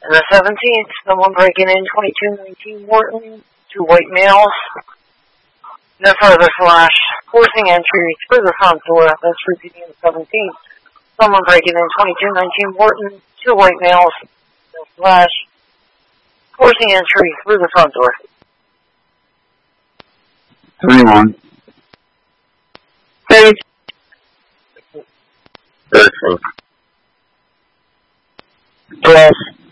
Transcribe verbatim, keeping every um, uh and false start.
And the seventeenth, someone breaking in twenty-two nineteen Morton, two white males. No further flash. Forcing entry through the front door. That's repeating the seventeenth. Someone breaking in twenty-two nineteen Morton, two white males. No flash. Forcing entry through the front door. twenty-one. thirty. thirteen. twelve.